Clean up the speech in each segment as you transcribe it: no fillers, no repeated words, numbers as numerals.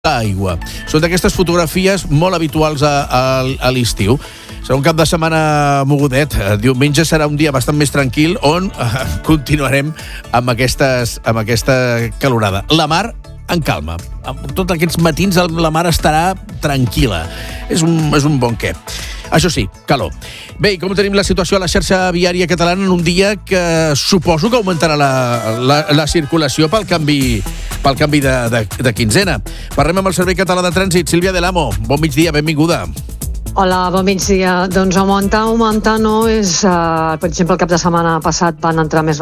l'aigua. Són d'aquestes fotografies molt habituals a l'estiu. Serà un cap de setmana mogudet. Diumenge serà un dia bastant més tranquil on continuarem amb aquesta calorada. La mar en calma. Tots aquests matins la mar estarà tranquil·la. És un bon què. Això sí, calor. Bé, com tenim la situació a la xarxa viària catalana en un dia que suposo que augmentarà la circulació pel canvi de quinzena. Parlem amb el Servei Català de Trànsit. Sílvia de l'Amo, bon migdia, benvinguda. Hola, bon migdia. Doncs augmentar no és... per exemple, el cap de setmana passat van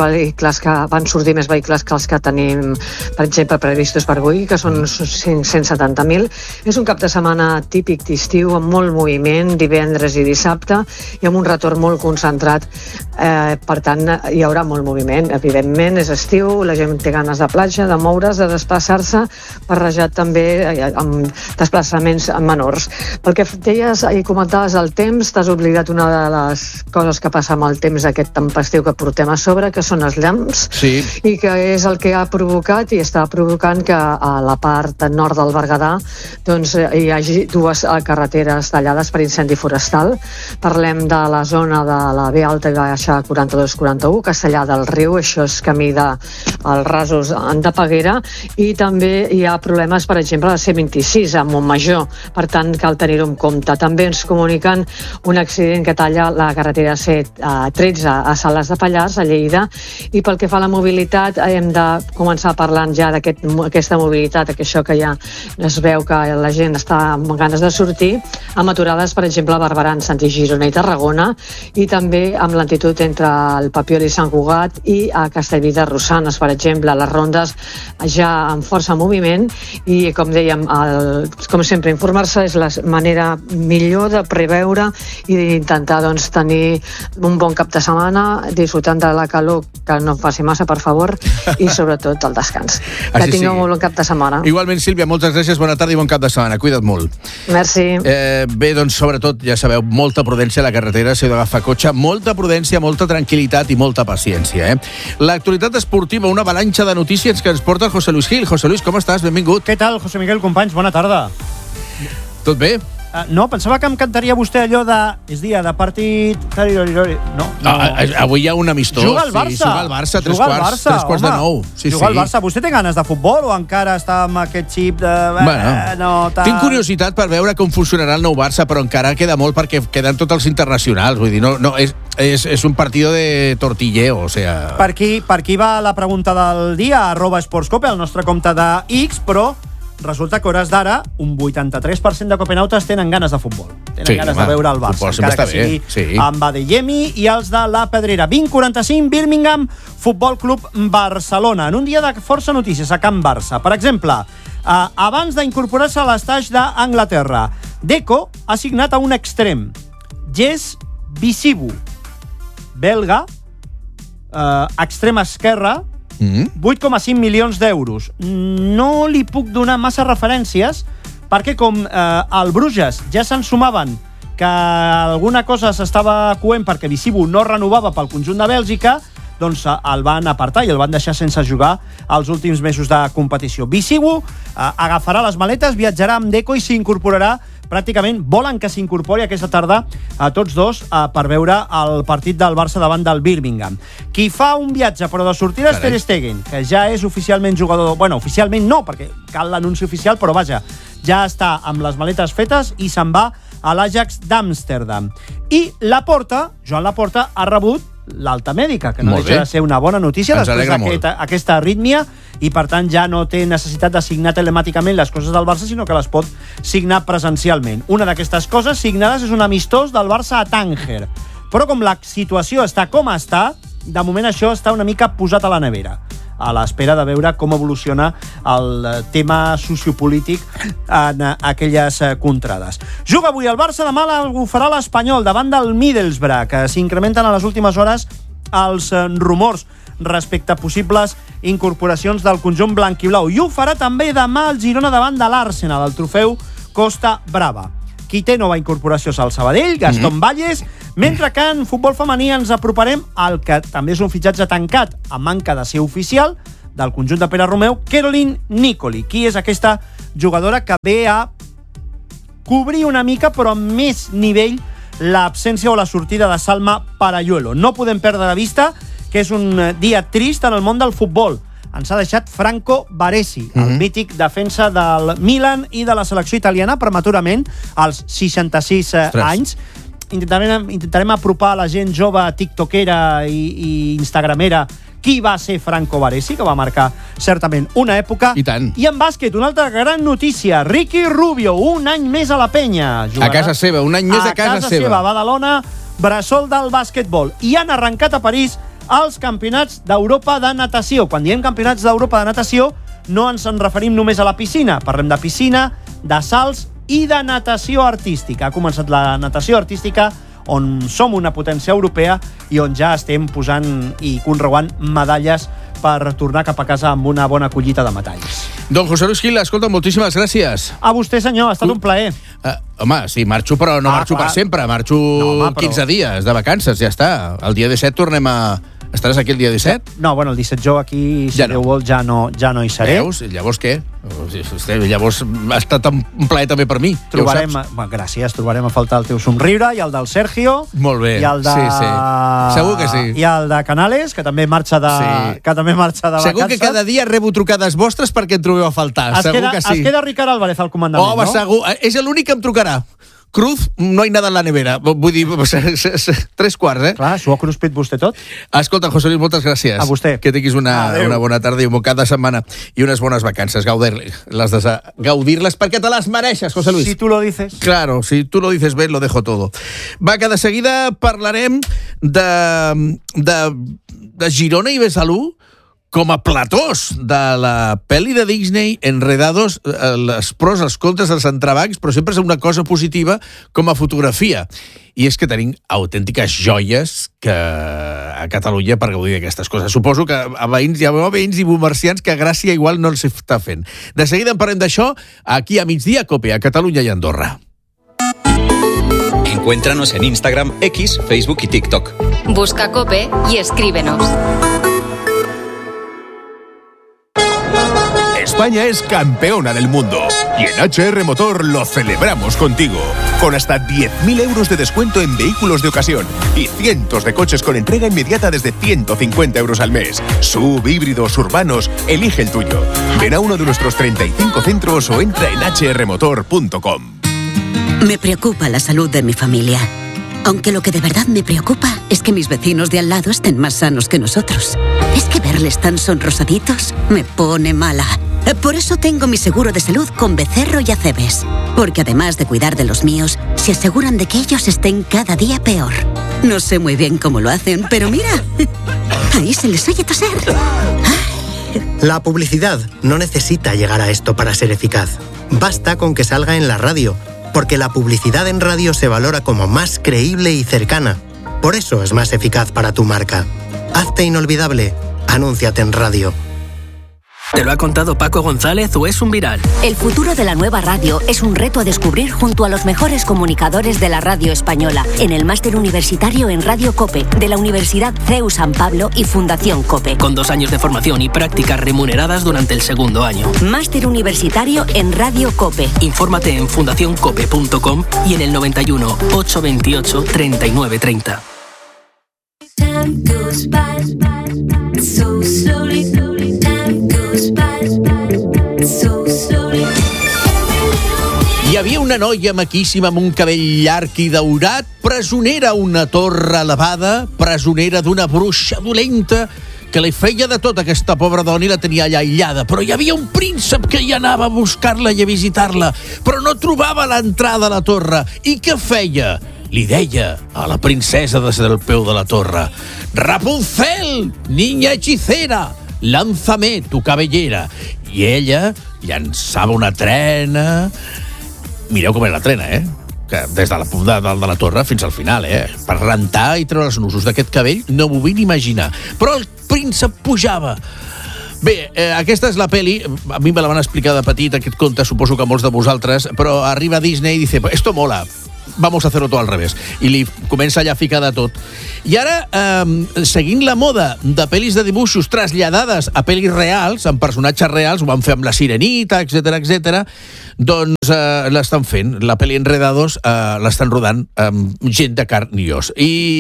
sortir més vehicles que els que tenim, per exemple, previstos per avui, que són 170.000. És un cap de setmana típic d'estiu, amb molt moviment, divendres i dissabte, i amb un retorn molt concentrat. Per tant, hi haurà molt moviment. Evidentment, és estiu, la gent té ganes de platja, de moure's, de desplaçar-se, barrejat també amb desplaçaments menors. Pel que deies i comentaves el temps, t'has oblidat una de les coses que passa amb el temps aquest tempestiu que portem a sobre, que són els llamps, sí. I que és el que ha provocat i està provocant que a la part nord del Berguedà doncs, hi hagi dues carreteres tallades per incendi forestal. Parlem de la zona de la B alta i baixa 42-41, Castellar del Riu, això és camí dels rasos de Peguera, i també hi ha problemes, per exemple, a la C26 a Montmajor, per tant cal tenir-ho en compte. També ens comuniquen un accident que talla la carretera C13 a Salàs de Pallars, a Lleida, i pel que fa a la mobilitat hem de començar parlant ja d'aquesta mobilitat, això que ja es veu que la gent està amb ganes de sortir, amb aturades, per exemple, a Barberà, Santi Girona i Tarragona, i també amb lentitud entre el Papiol i Sant Cugat i a Castellví de Rosanes, per exemple, les rondes ja amb força moviment, i com dèiem, com sempre, informar-se és la manera millor de preveure i d'intentar tenir un bon cap de setmana, disfrutant de la calor, que no faci massa, per favor, i sobretot el descans. Que tingueu molt bon cap de setmana. Igualment, Sílvia, moltes gràcies, bona tarda i bon cap de setmana. Cuida't molt. Merci. Bé, doncs, sobretot, ja sabeu, molta prudència a la carretera, si heu d'agafar cotxe, molta prudència, molta tranquil·litat i molta paciència. L'actualitat esportiva, una avalanxa de notícies que ens porta José Luis Gil. José Luis, com estàs? Benvingut. Què tal, José Miguel, companys? Bona tarda. Tot bé? No, pensava que em cantaria vostè allò de... És dia de partit... No. Avui hi ha un amistós. Juga al Barça. Sí, juga al Barça, tres quarts de 9. Sí, juga al Barça. Vostè té ganes de futbol o encara està amb aquest xip de... Tinc curiositat per veure com funcionarà el nou Barça, però encara queda molt perquè queden tots els internacionals. Vull dir, és un partido de tortilleo, o sea... Per aquí va la pregunta del dia, @sportscope, el nostre compte de X, però... Resulta que a hores d'ara un 83% de copenautes tenen ganes de futbol. Tenen ganes de veure el Barça, encara que sigui amb Adeyemi i els de la Pedrera. 20:45, Birmingham, Futbol Club Barcelona. En un dia de força notícies a Can Barça. Per exemple, abans d'incorporar-se a l'estatge d'Anglaterra, Deco ha signat a un extrem, Jess Bisibu, belga, extrem esquerra, 8,5 milions d'euros. No li puc donar massa referències perquè com al Bruges ja se'n sumaven que alguna cosa s'estava coent perquè Bisibu no renovava pel conjunt de Bèlgica, doncs el van apartar i el van deixar sense jugar els últims mesos de competició. Bisibu agafarà les maletes, viatjarà amb Deco i s'incorporarà pràcticament, volen que s'incorpori aquesta tarda a tots dos per veure el partit del Barça davant del Birmingham. Qui fa un viatge però de sortida és Ter Stegen, que ja és oficialment jugador... Bueno, oficialment no, perquè cal l'anunci oficial, però vaja, ja està amb les maletes fetes i se'n va a l'Ajax d'Amsterdam. I Joan Laporta, ha rebut l'alta mèdica, que no deixa de ser una bona notícia després d'aquesta arrítmia, i per tant ja no té necessitat de signar telemàticament les coses del Barça, sinó que les pot signar presencialment. Una d'aquestes coses signades és un amistós del Barça a Tànger, però com la situació està com està, de moment això està una mica posat a la nevera, a l'espera de veure com evoluciona el tema sociopolític en aquelles contrades. Juga avui el Barça, demà ho farà l'Espanyol davant del Middlesbrough, que s'incrementen a les últimes hores els rumors respecte a possibles incorporacions del conjunt blanquiblau. I ho farà també demà el Girona davant de l'Arsenal, el trofeu Costa Brava. Qui té nova incorporació és el Sabadell, Gastón Valles, mentre que en futbol femení ens aproparem al que també és un fitxatge tancat, a manca de ser oficial, del conjunt de Pere Romeu, Caroline Nicoli. Qui és aquesta jugadora que ve a cobrir una mica, però amb més nivell, l'absència o la sortida de Salma Parayuelo. No podem perdre de vista que és un dia trist en el món del futbol. Ens ha deixat Franco Baresi, el mític defensa del Milan i de la selecció italiana, prematurament, als 66 anys. Intentarem apropar a la gent jove, tiktokera i instagramera qui va ser Franco Baresi, que va marcar certament una època. I tant. I en bàsquet, una altra gran notícia. Ricky Rubio, un any més a la penya. A casa seva, un any més a casa seva. A Badalona, bressol del bàsquetbol. I han arrencat a París els campionats d'Europa de natació. Quan diem campionats d'Europa de natació, no ens en referim només a la piscina. Parlem de piscina, de salts i de natació artística. Ha començat la natació artística, on som una potència europea i on ja estem posant i conreuant medalles per tornar cap a casa amb una bona collita de metalls. Don José Luis Gil, escolta, moltíssimes gràcies. A vostè, senyor, ha estat un plaer. Home, sí, marxo, però no marxo per sempre. Marxo 15 dies de vacances, ja està. El dia 17 tornem a... Estaràs aquí el dia 17? No, bueno, el 17 jo aquí, si Déu vol, ja no hi seré. Veus? Llavors què? Llavors ha estat un plaer també per mi. Trobarem, gràcies, trobarem a faltar el teu somriure i el del Sergio. Molt bé, i el de... sí. Segur que sí. I el de Canales, que també marxa de, vacances. Segur que cada dia rebo trucades vostres perquè em trobeu a faltar. Segur que sí. Es queda Ricard Álvarez al comandament, no? Segur. És l'únic que em trucarà. Cruz, no hay nada en la nevera. Vull dir, 3 quarts, eh? Clar, s'ho ha cruspit vostè tot. Escolta, José Luis, moltes gràcies. A vostè. Que tinguis una bona tarda i un bon cap de setmana i unes bones vacances. Gaudir-les perquè te les mereixes, José Luis. Si tu lo dices. Claro, si tu lo dices bien, lo dejo todo. Va, que de seguida parlarem de Girona i Besalú com a platós de la pel·li de Disney Enredados, les pros, els contres dels entrebancs, però sempre és una cosa positiva com a fotografia. I és que tenim autèntiques joies que a Catalunya per gaudir d'aquestes coses. Suposo que a veïns i comerciants que gràcia igual no els està fent. De seguida en parlem d'això aquí a Migdia Cope, a Catalunya i Andorra. Encuéntranos en Instagram, X, Facebook y TikTok. Busca Cope y escríbenos. España es campeona del mundo y en HR Motor lo celebramos contigo. Con hasta 10.000 euros de descuento en vehículos de ocasión y cientos de coches con entrega inmediata desde 150 euros al mes. SUV, híbridos, urbanos, elige el tuyo. Ven a uno de nuestros 35 centros o entra en hrmotor.com. Me preocupa la salud de mi familia. Aunque lo que de verdad me preocupa es que mis vecinos de al lado estén más sanos que nosotros. Es que verles tan sonrosaditos me pone mala. Por eso tengo mi seguro de salud con Becerro y Acebes. Porque además de cuidar de los míos, se aseguran de que ellos estén cada día peor. No sé muy bien cómo lo hacen, pero mira, ahí se les oye toser. La publicidad no necesita llegar a esto para ser eficaz. Basta con que salga en la radio, porque la publicidad en radio se valora como más creíble y cercana. Por eso es más eficaz para tu marca. Hazte inolvidable. Anúnciate en radio. ¿Te lo ha contado Paco González o es un viral? El futuro de la nueva radio es un reto a descubrir junto a los mejores comunicadores de la radio española en el Máster Universitario en Radio COPE de la Universidad CEU San Pablo y Fundación COPE. Con 2 años de formación y prácticas remuneradas durante el segundo año. Máster Universitario en Radio COPE. Infórmate en fundacioncope.com y en el 91 828 39 30. Hi havia una noia maquíssima amb un cabell llarg i daurat, presonera a una torre elevada, presonera d'una bruixa dolenta que li feia de tot aquesta pobra dona i la tenia allà aïllada. Però hi havia un príncep que hi anava a buscar-la i a visitar-la, però no trobava l'entrada a la torre. I què feia? Li deia a la princesa des del peu de la torre: Rapunzel, niña hechicera, lánzame tu cabellera. I ella llançava una trena. Mireu com era la trena, que des de la punta de la torre fins al final, per rentar i treure els nusos d'aquest cabell no m'ho vull ni imaginar. Però el príncep pujava. Bé, aquesta és la peli. A mi me la van explicar de petit, aquest conte, suposo que molts de vosaltres, però arriba Disney i dice, esto mola. vamos a hacerlo tot al revés. I li comença allà a ficar de tot. I ara, seguint la moda de pel·lis de dibuixos traslladades a pel·lis reals, amb personatges reals, ho van fer amb la Sirenita, etc, doncs l'estan fent. La pel·li Enredados l'estan rodant amb gent de carn i os.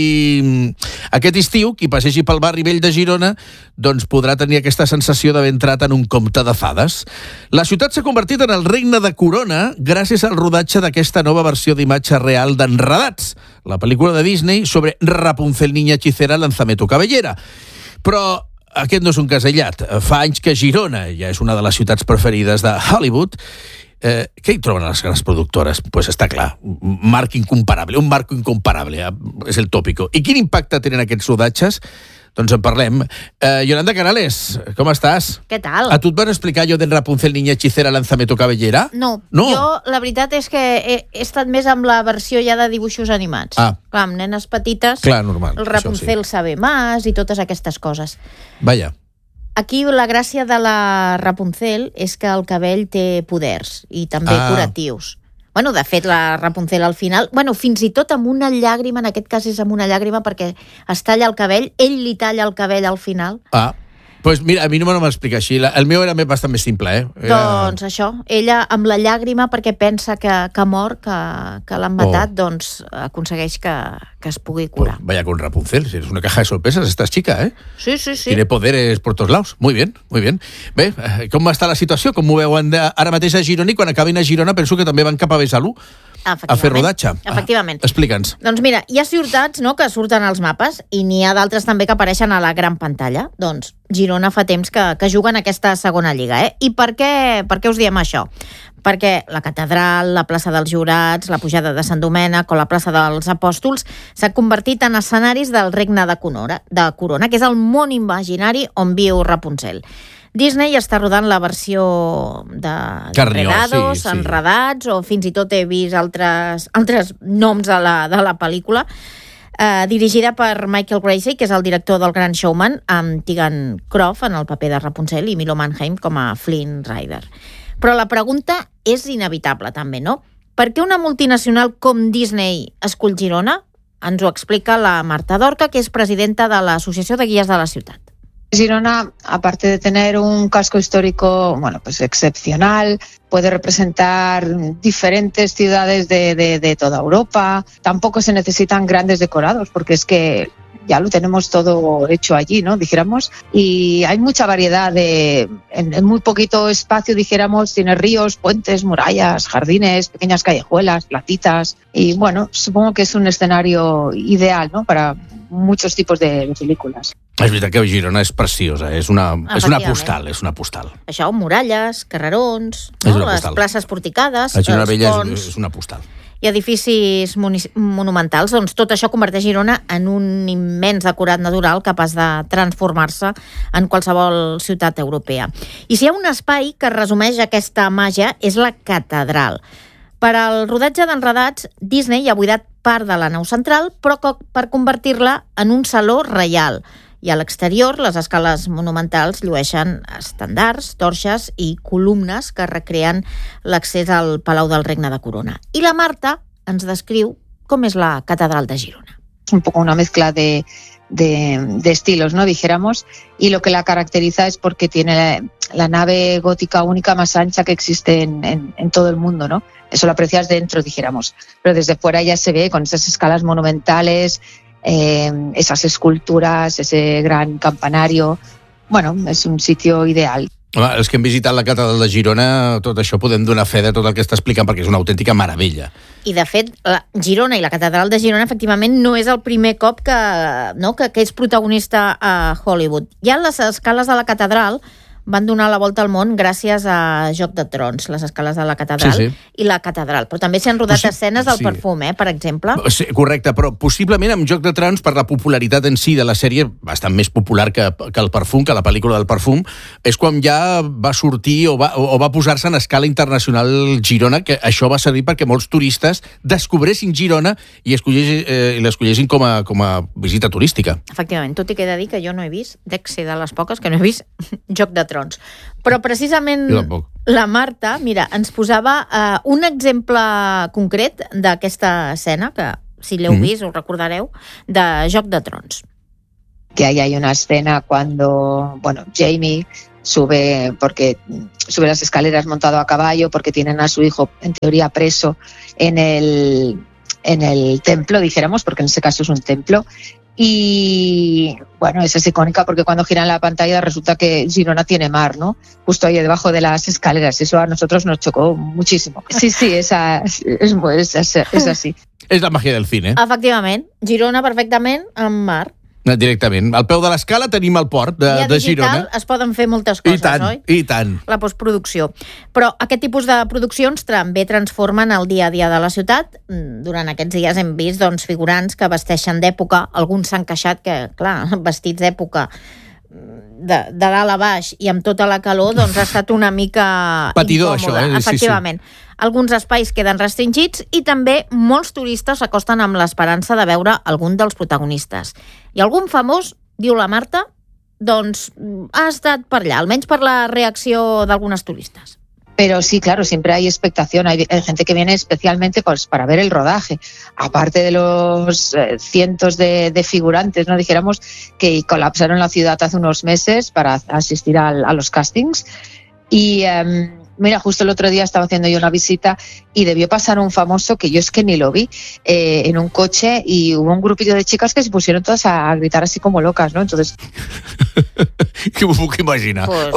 I aquest estiu, qui passegi pel barri vell de Girona, doncs podrà tenir aquesta sensació d'haver entrat en un conte de fades. La ciutat s'ha convertit en el regne de Corona gràcies al rodatge d'aquesta nova versió d'imatge real d'Enredats, la pel·lícula de Disney sobre Rapunzel, niña hechicera, lánzame tu cabellera. Però aquest no és un cas aïllat. Fa anys que Girona ja és una de les ciutats preferides de Hollywood. Què hi troben les grans productores? Pues està clar, un marc incomparable, és el tòpico. I quin impacte tenen aquests rodatges? Doncs en parlem. Yolanda Canales, com estàs? Què tal? A tu et van explicar allò de Rapunzel, niña hechicera, lánzame tu cabellera? No. Jo la veritat és que he estat més amb la versió ja de dibuixos animats. Clar, amb nenes petites, clar, normal, el Rapunzel sabe más i totes aquestes coses. Vaja. Aquí la gràcia de la Rapunzel és que el cabell té poders i també curatius. Bueno, de fet, la Rapunzel al final... Bueno, fins i tot amb una llàgrima, en aquest cas és amb una llàgrima perquè es talla el cabell, ell li talla el cabell al final. Pues mira, a mi no me m'explica així. El meu era bastant més simple, Doncs això, ella amb la llàgrima perquè pensa que mor, que l'han matat, doncs aconsegueix que es pugui curar. Pues vaya con Rapunzel, si eres una caja de sorpresas, esta chica, Sí. Tiene poderes por todos lados. Muy bien, muy bien. Bé, com està la situació? Com ho veuen ara mateix a Girona? I quan acabin a Girona penso que també van cap a Besalú a fer rodatge. Efectivament. Explica'ns. Doncs mira, hi ha ciutats que surten als mapes i n'hi ha d'altres també que apareixen a la gran pantalla. Doncs Girona fa temps que juguen aquesta segona lliga. I per què us diem això? Perquè la catedral, la plaça dels Jurats, la pujada de Sant Domènec o la plaça dels Apòstols s'ha convertit en escenaris del regne de Corona, que és el món imaginari on viu Rapunzel. Disney està rodant la versió de Enredados, Enredats, o fins i tot he vist altres noms de la pel·lícula, dirigida per Michael Gracey, que és el director del Gran Showman, amb Tegan Croft en el paper de Rapunzel i Milo Manheim com a Flynn Rider. Però la pregunta és inevitable, també, no? Per què una multinacional com Disney escull Girona? Ens ho explica la Marta Dorca, que és presidenta de l'Associació de Guies de la Ciutat. Girona, aparte de tener un casco histórico, pues excepcional, puede representar diferentes ciudades de toda Europa. Tampoco se necesitan grandes decorados, porque es que ya lo tenemos todo hecho allí, ¿no? Dijéramos. Y hay mucha variedad en muy poquito espacio, dijéramos, tiene ríos, puentes, murallas, jardines, pequeñas callejuelas, placitas. Y bueno, supongo que es un escenario ideal, ¿no? Para muchos tipos de películas. És veritat que Girona és preciosa, és una postal. Això, muralles, carrerons, les places porticades, els ponts... És una postal. I edificis monumentals, doncs tot això converteix Girona en un immens decorat natural capaç de transformar-se en qualsevol ciutat europea. I si hi ha un espai que resumeix aquesta màgia és la catedral. Per al rodatge d'Enredats, Disney ha buidat part de la nau central, però per convertir-la en un saló reial. I a l'exterior, les escales monumentals llueixen estandards, torxes i columnes que recreen l'accés al Palau del Regne de Corona. I la Marta ens descriu com és la catedral de Girona. Es un poco una mezcla de estilos, ¿no? Dijéramos, y lo que la caracteriza es porque tiene la nave gótica única más ancha que existe en todo el mundo, ¿no? Eso lo aprecias dentro, dijéramos, pero desde fuera ya se ve con esas escalas monumentales, esas esculturas, ese gran campanario. Bueno, és un sitio ideal. Home, els que hem visitat la catedral de Girona, tot això podem donar fe de tot el que està explicant, perquè és una autèntica meravella. I, de fet, Girona i la catedral de Girona, efectivament, no és el primer cop que és protagonista a Hollywood. Ja les escales de la catedral van donar la volta al món gràcies a Joc de Trons, les escales de la catedral i la catedral. Però també s'han rodat escenes del perfum, per exemple. Sí, correcte, però possiblement amb Joc de Trons, per la popularitat en si de la sèrie, bastant més popular que el perfum, que la pel·lícula del perfum, és quan ja va sortir o va posar-se en escala internacional Girona, que això va servir perquè molts turistes descobressin Girona i l'escollessin com a visita turística. Efectivament, tot i que he de dir que jo no he vist, dec ser de les poques que no he vist Joc de Trons. Però precisament la Marta, mira, ens posava un exemple concret d'aquesta escena, que si l'heu vist, us recordareu, de Joc de Trons. Que ahí hay una escena cuando, Jaime sube las escaleras montado a caballo porque tienen a su hijo, en teoría, preso en el templo, dijéramos, porque en ese caso es un templo. Y bueno, esa es icónica porque cuando giran la pantalla resulta que Girona tiene mar, ¿no? Justo ahí debajo de las escaleras. Eso a nosotros nos chocó muchísimo. Sí, es así. És la màgia del cine. Efectivament. Girona perfectament amb mar. Directament. Al peu de l'escala tenim el port de Girona. Digital es poden fer moltes coses, oi? I tant. La postproducció. Però aquest tipus de produccions també transformen el dia a dia de la ciutat. Durant aquests dies hem vist figurants que vesteixen d'època. Alguns s'han queixat que, clar, vestits d'època de dalt a baix i amb tota la calor, ha estat una mica patidor, incòmode. Això, Efectivament. Sí. Alguns espais queden restringits i també molts turistes s'acosten amb l'esperança de veure algun dels protagonistes. I algun famós, diu la Marta, ha estat per allà, almenys per la reacció d'algunes turistes. Pero sí, claro, siempre hay expectación. Hay gente que viene especialmente para ver el rodaje. Aparte de los cientos de figurantes, ¿no? Dijéramos, que colapsaron la ciudad hace unos meses para asistir a los castings. Y mira, justo el otro día estaba haciendo yo una visita y debió pasar un famoso que yo es que ni lo vi, en un coche, y hubo un grupillo de chicas que se pusieron todas a gritar así como locas, ¿no? Entonces... ¿Qué m'ho puc imaginar? Pues...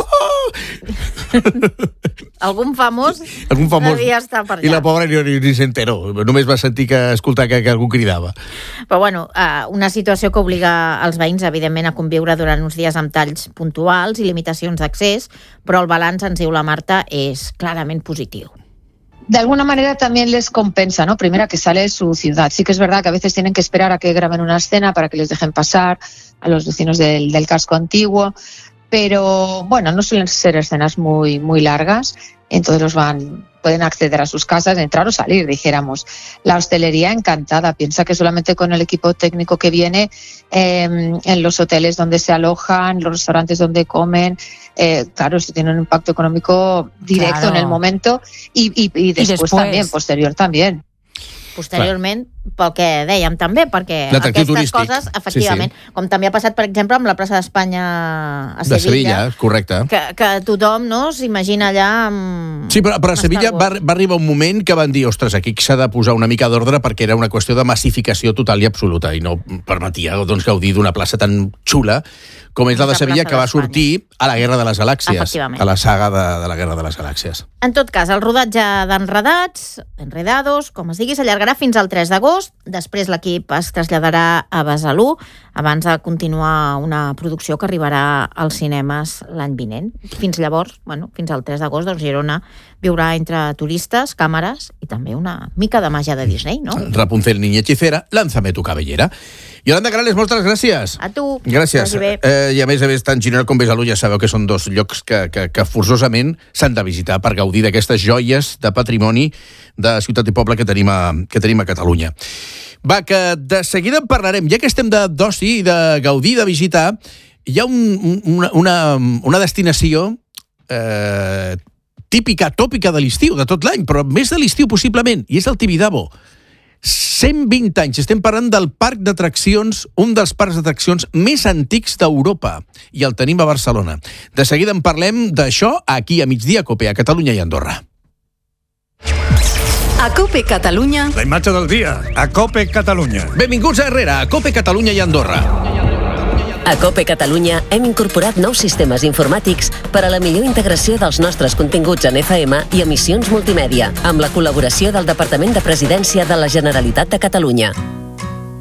Algun famós devia estar per allà. I la pobra ni s'enteró, només va sentir escoltar que algú cridava. Però bueno, una situació que obliga els veïns, evidentment, a conviure durant uns dies amb talls puntuals i limitacions d'accés, però el balanç, ens diu la Marta, és clarament positiu. De alguna manera también les compensa, ¿no? Primero, que sale de su ciudad. Sí que es verdad que a veces tienen que esperar a que graben una escena para que les dejen pasar a los vecinos del casco antiguo, pero bueno, no suelen ser escenas muy, muy largas, entonces pueden acceder a sus casas, entrar o salir, dijéramos. La hostelería encantada, piensa que solamente con el equipo técnico que viene, en los hoteles donde se alojan, los restaurantes donde comen, claro, esto tiene un impacto económico directo en el momento y después también, posterior también. Posteriorment, pel que dèiem també, perquè aquestes turístic. Coses, efectivament, com també ha passat, per exemple, amb la plaça d'Espanya a Sevilla. De Sevilla, correcte. Que tothom s'imagina allà... Sí, però a Sevilla va arribar un moment que van dir, ostres, aquí s'ha de posar una mica d'ordre perquè era una qüestió de massificació total i absoluta i no permetia gaudir d'una plaça tan xula com és la de Sevilla, que va sortir a la Guerra de les Galàxies, a la saga de la Guerra de les Galàxies. En tot cas, el rodatge d'Enredats, Enredados, com es digui, s'allargarà fins al 3 d'agost. Després l'equip es traslladarà a Besalú abans de continuar una producció que arribarà als cinemes l'any vinent. Fins llavors, fins al 3 d'agost, Girona viurà entre turistes, càmeres i també una mica de màgia de Disney, no? Rapunzel, niña hechicera, lánzame tu cabellera. Yolanda Canales, moltes gràcies. A tu. Gràcies. I a més, tant Girona com Besalú ja sabeu que són dos llocs que forçosament s'han de visitar per gaudir d'aquestes joies de patrimoni de ciutat i poble que tenim a Catalunya. Va, que de seguida en parlarem. Ja que estem d'oci, de gaudir, de visitar, hi ha una destinació típica, tòpica de l'estiu, de tot l'any, però més de l'estiu possiblement, i és el Tibidabo. 120 anys. Estem parlant del parc d'atraccions, un dels parcs d'atraccions més antics d'Europa, i el tenim a Barcelona. De seguida en parlem d'això aquí a Migdia Cope, a Catalunya i Andorra. A Cope Catalunya... La imatge del dia, a Cope Catalunya. Benvinguts a Herrera, a Cope Catalunya i Andorra. A Cope Catalunya hem incorporat nous sistemes informàtics per a la millor integració dels nostres continguts en FM i emissions multimèdia, amb la col·laboració del Departament de Presidència de la Generalitat de Catalunya.